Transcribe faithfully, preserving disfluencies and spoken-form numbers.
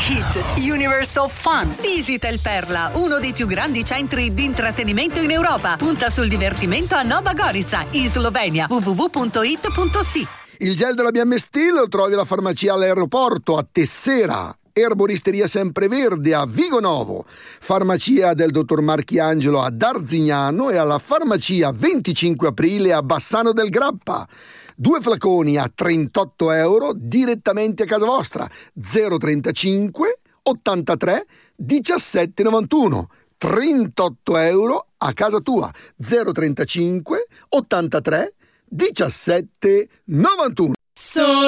Kid Universe of Fun. Visita il Perla, uno dei più grandi centri di intrattenimento in Europa. Punta sul divertimento a Nova Gorica, in Slovenia. w w w punto i t punto s i. Il gel della B M Steel lo trovi alla farmacia all'aeroporto a Tessera. Erboristeria Sempreverde a Vigonovo, farmacia del dottor Marchiangelo ad Arzignano e alla farmacia venticinque aprile a Bassano del Grappa. Due flaconi a trentotto euro direttamente a casa vostra. zero trentacinque ottantatré diciassette novantuno. trentotto euro a casa tua. zero trentacinque ottantatré diciassette novantuno. So